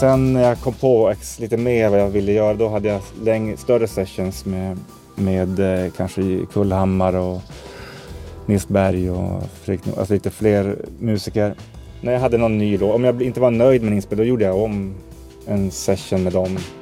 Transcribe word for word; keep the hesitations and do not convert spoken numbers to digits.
sen när jag kom på ex, lite mer vad jag ville göra, då hade jag längre, större sessions med, med eh, kanske Kullhammar och Nils Berg och Fredrik, alltså lite fler musiker. När jag hade någon ny låt, om jag inte var nöjd med en inspelning, då gjorde jag om en session med dem.